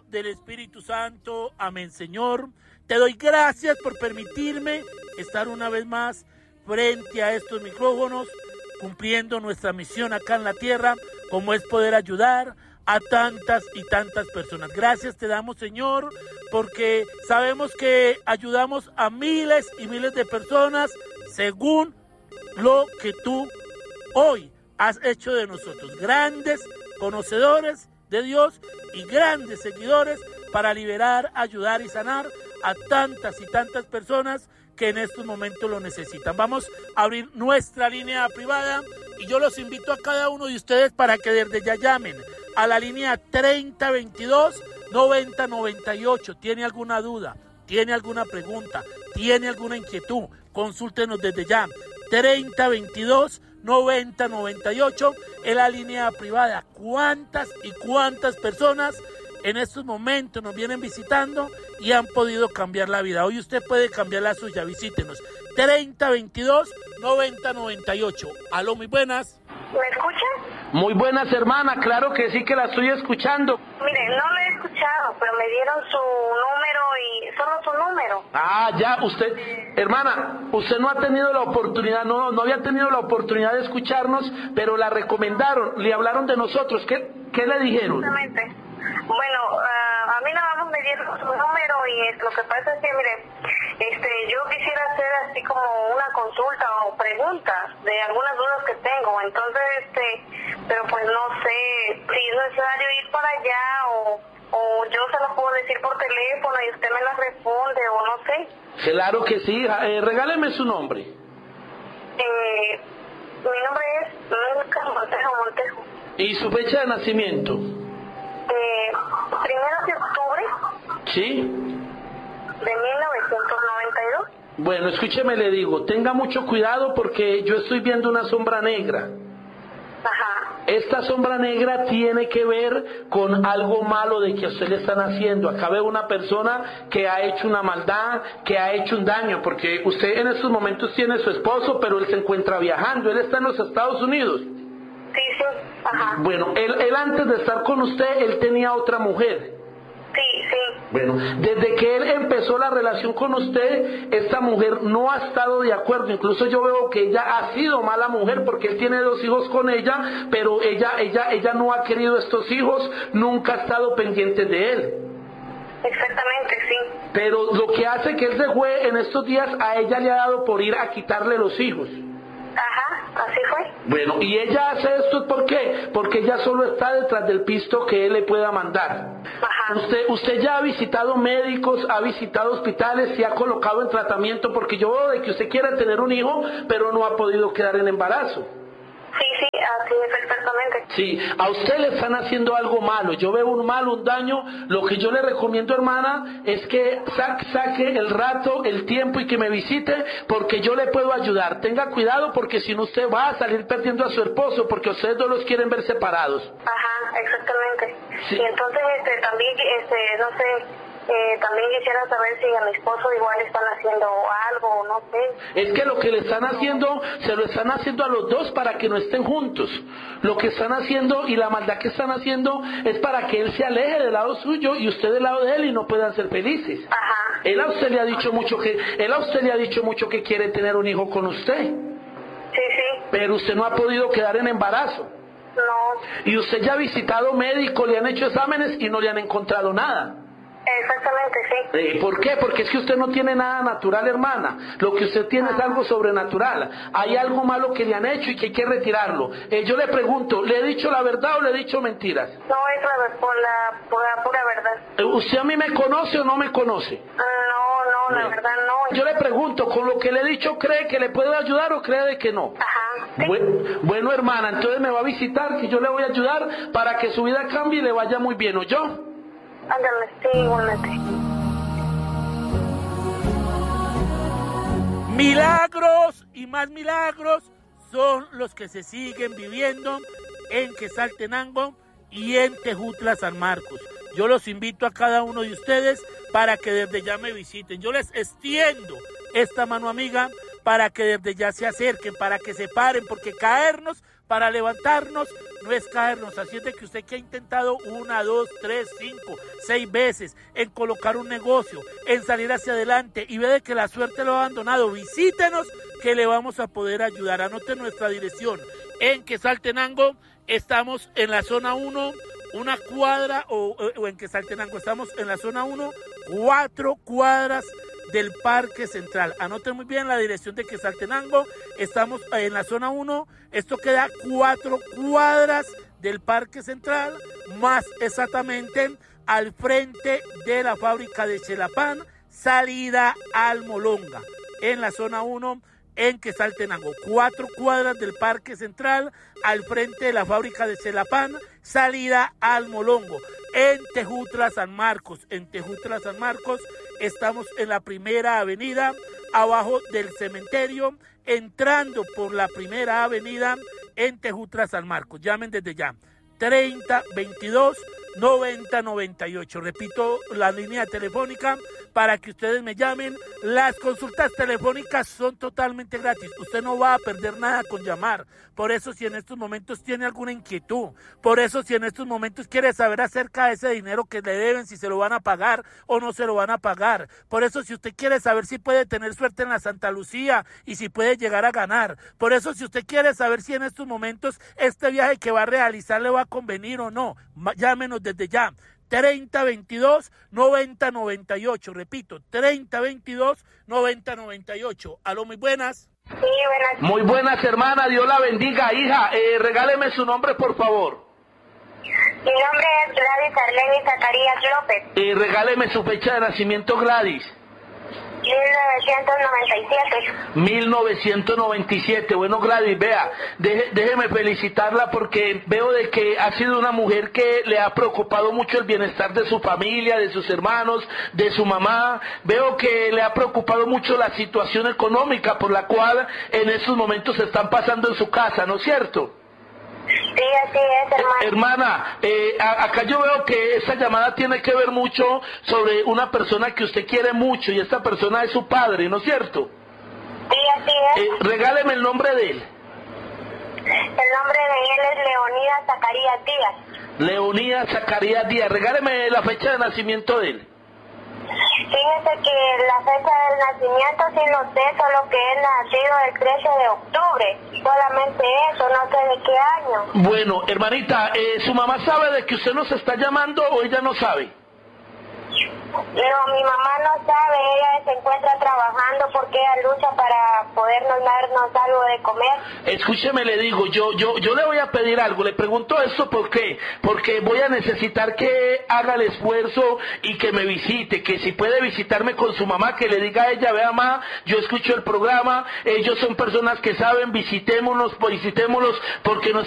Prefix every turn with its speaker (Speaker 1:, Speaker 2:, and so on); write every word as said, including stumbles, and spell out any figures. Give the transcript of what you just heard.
Speaker 1: del Espíritu Santo. Amén, Señor. Te doy gracias por permitirme estar una vez más frente a estos micrófonos, cumpliendo nuestra misión acá en la tierra, como es poder ayudar a tantas y tantas personas. Gracias te damos, Señor, porque sabemos que ayudamos a miles y miles de personas según lo que tú hoy has hecho de nosotros, grandes conocedores de Dios y grandes seguidores para liberar, ayudar y sanar a tantas y tantas personas que en estos momentos lo necesitan. Vamos a abrir nuestra línea privada y yo los invito a cada uno de ustedes para que desde ya llamen a la línea treinta veintidós noventa noventa y ocho. ¿Tiene alguna duda? ¿Tiene alguna pregunta? ¿Tiene alguna inquietud? Consúltenos desde ya. treinta veintidós noventa noventa y ocho en la línea privada. ¿Cuántas y cuántas personas en estos momentos nos vienen visitando y han podido cambiar la vida? Hoy usted puede cambiar la suya. Visítenos. treinta veintidós noventa noventa y ocho. Aló, muy buenas.
Speaker 2: ¿Me escuchan?
Speaker 3: Muy buenas, hermana, claro que sí que la estoy escuchando.
Speaker 2: Mire, no lo he escuchado, pero me dieron su número y solo su número.
Speaker 3: Ah, ya, usted, hermana, usted no ha tenido la oportunidad, no, no había tenido la oportunidad de escucharnos, pero la recomendaron, le hablaron de nosotros, ¿qué, qué le dijeron?
Speaker 2: Exactamente. Bueno, uh, a mí nada más me dieron su número y es, lo que pasa es que, mire, este, yo quisiera hacer así como una consulta o preguntas de algunas dudas que tengo, entonces, este, pero pues no sé si es necesario ir para allá o, o yo se lo puedo decir por teléfono y usted me las responde o no sé.
Speaker 3: Claro que sí, eh, regáleme su nombre.
Speaker 2: Eh, mi nombre es Milka Montejo Montejo.
Speaker 3: ¿Y su fecha de nacimiento?
Speaker 2: Eh, primero de octubre.
Speaker 3: ¿Sí?
Speaker 2: De mil novecientos noventa y dos.
Speaker 3: Bueno, escúcheme, le digo, tenga mucho cuidado porque yo estoy viendo una sombra negra.
Speaker 2: Ajá.
Speaker 3: Esta sombra negra tiene que ver con algo malo de que a usted le están haciendo. Acá veo una persona que ha hecho una maldad, que ha hecho un daño, porque usted en estos momentos tiene su esposo, pero él se encuentra viajando, él está en los Estados Unidos.
Speaker 2: Sí, sí, ajá.
Speaker 3: Bueno, él, él antes de estar con usted, él tenía otra mujer.
Speaker 2: Sí, sí.
Speaker 3: Bueno, desde que él empezó la relación con usted, esta mujer no ha estado de acuerdo. Incluso yo veo que ella ha sido mala mujer porque él tiene dos hijos con ella, pero ella, ella, ella no ha querido estos hijos, nunca ha estado pendiente de él.
Speaker 2: Exactamente, sí.
Speaker 3: Pero lo que hace que él se fue en estos días, a ella le ha dado por ir a quitarle los hijos.
Speaker 2: Ajá, así fue.
Speaker 3: Bueno, y ella hace esto ¿por qué? Porque ella solo está detrás del pisto que él le pueda mandar.
Speaker 2: Ajá.
Speaker 3: Usted, usted ya ha visitado médicos, ha visitado hospitales, se ha colocado en tratamiento, porque yo veo de que usted quiere tener un hijo, pero no ha podido quedar en embarazo.
Speaker 2: Sí, sí, así es exactamente.
Speaker 3: Sí, a usted le están haciendo algo malo, yo veo un mal, un daño. Lo que yo le recomiendo, hermana, es que saque, saque el rato, el tiempo y que me visite, porque yo le puedo ayudar. Tenga cuidado porque si no usted va a salir perdiendo a su esposo, porque ustedes dos los quieren ver separados.
Speaker 2: Ajá, exactamente.
Speaker 3: Sí.
Speaker 2: Y entonces este, también, este, no sé, eh, también quisiera saber si a mi esposo igual le están haciendo algo, no sé.
Speaker 3: Es que lo que le están haciendo, se lo están haciendo a los dos para que no estén juntos. Lo que están haciendo y la maldad que están haciendo es para que él se aleje del lado suyo y usted del lado de él y no puedan ser felices.
Speaker 2: Ajá.
Speaker 3: Él a usted le ha dicho mucho que, él a usted le ha dicho mucho que quiere tener un hijo con usted.
Speaker 2: Sí, sí.
Speaker 3: Pero usted no ha podido quedar en embarazo.
Speaker 2: No.
Speaker 3: Y usted ya ha visitado médico, le han hecho exámenes y no le han encontrado nada.
Speaker 2: Exactamente, sí.
Speaker 3: Eh, ¿Por qué? Porque es que usted no tiene nada natural, hermana. Lo que usted tiene es algo sobrenatural. Hay algo malo que le han hecho y que hay que retirarlo. Eh, yo le pregunto, ¿le he dicho la verdad o le he dicho mentiras?
Speaker 2: No, es la, por la, por la pura verdad.
Speaker 3: Eh, ¿Usted a mí me conoce o no me conoce?
Speaker 2: No, no, la
Speaker 3: Bueno.
Speaker 2: verdad no.
Speaker 3: Yo le pregunto, ¿con lo que le he dicho cree que le puedo ayudar o cree de que no?
Speaker 2: Ajá. ¿Sí?
Speaker 3: Bueno, bueno, hermana, entonces me va a visitar, que yo le voy a ayudar para que su vida cambie y le vaya muy bien, ¿o yo?
Speaker 2: Ándale, sí, igualmente.
Speaker 1: Milagros y más milagros son los que se siguen viviendo en Quetzaltenango y en Tejutla, San Marcos. Yo los invito a cada uno de ustedes para que desde ya me visiten. Yo les extiendo esta mano amiga para que desde ya se acerquen, para que se paren, porque caernos para levantarnos no es caernos. Así es de que usted que ha intentado una, dos, tres, cinco, seis veces en colocar un negocio, en salir hacia adelante y ve de que la suerte lo ha abandonado, visítenos que le vamos a poder ayudar. Anote nuestra dirección en Quetzaltenango, estamos en la zona uno, una cuadra, o, o en Quetzaltenango, estamos en la zona uno, cuatro cuadras del Parque Central. Anoten muy bien la dirección de Quetzaltenango, estamos en la zona uno, esto queda cuatro cuadras del Parque Central, más exactamente al frente de la fábrica de Xelapán, salida Almolonga, en la zona uno, en Quetzaltenango, cuatro cuadras del Parque Central, al frente de la fábrica de Xelapán, salida Almolongo, en Tejutla, San Marcos. En Tejutla, San Marcos, estamos en la primera avenida, abajo del cementerio, entrando por la primera avenida en Tejutla, San Marcos. Llamen desde ya, treinta, veintidós, noventa, noventa y ocho. Repito la línea telefónica para que ustedes me llamen. Las consultas telefónicas son totalmente gratis. Usted no va a perder nada con llamar. Por eso, si en estos momentos tiene alguna inquietud, por eso si en estos momentos quiere saber acerca de ese dinero que le deben, si se lo van a pagar o no se lo van a pagar, por eso si usted quiere saber si puede tener suerte en la Santa Lucía y si puede llegar a ganar, por eso si usted quiere saber si en estos momentos este viaje que va a realizar le va a convenir o no, llámenos desde ya. treinta, veintidós, noventa, noventa y ocho. Repito, treinta, veintidós, noventa, noventa y ocho. Aló, muy buenas.
Speaker 2: Sí, buenas.
Speaker 3: Muy buenas, hermana, Dios la bendiga, hija. Eh, regáleme su nombre, por favor.
Speaker 2: Mi nombre es Gladys Arleni Zacarías López.
Speaker 3: Eh, regáleme su fecha de nacimiento, Gladys.
Speaker 2: mil novecientos noventa y siete.
Speaker 3: mil novecientos noventa y siete. Bueno, Gladys, vea, deje, déjeme felicitarla porque veo de que ha sido una mujer que le ha preocupado mucho el bienestar de su familia, de sus hermanos, de su mamá. Veo que le ha preocupado mucho la situación económica por la cual en estos momentos se están pasando en su casa, ¿no es cierto?
Speaker 2: Sí, así es, hermano.
Speaker 3: Eh, hermana, eh, a, acá yo veo que esta llamada tiene que ver mucho sobre una persona que usted quiere mucho y esta persona es su padre, ¿no es cierto?
Speaker 2: Sí, así es.
Speaker 3: Eh, regáleme el nombre de él.
Speaker 2: El nombre de él es Leonidas Zacarías Díaz.
Speaker 3: Leonidas Zacarías Díaz. Regáleme la fecha de nacimiento de él.
Speaker 2: Fíjese que la fecha del nacimiento sí lo sé, solo que es nacido el trece de octubre. Solamente eso, no sé de qué año.
Speaker 3: Bueno, hermanita, eh, ¿su mamá sabe de que usted nos está llamando o ella no sabe?
Speaker 2: No, mi mamá no sabe, ella se encuentra trabajando porque ella lucha para podernos darnos algo de comer.
Speaker 3: Escúcheme, le digo, yo yo yo le voy a pedir algo, le pregunto esto ¿por qué? Porque voy a necesitar que haga el esfuerzo y que me visite, que si puede visitarme con su mamá, que le diga a ella, vea mamá, yo escucho el programa, ellos son personas que saben, visitémonos, visitémoslos, porque nos